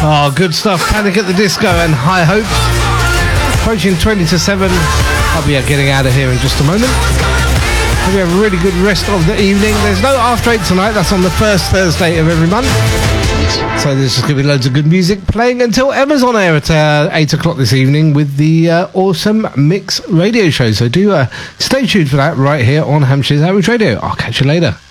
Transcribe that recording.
Oh, good stuff. Panic at the Disco and High Hope. Approaching 20 to 7. I'll be getting out of here in just a moment. Hope you have a really good rest of the evening. There's no After 8 tonight. That's on the first Thursday of every month. So there's just going to be loads of good music playing until Emma's on air at 8 o'clock this evening with the Awesome Mix radio show. So do stay tuned for that right here on Hampshire's Outreach Radio. I'll catch you later.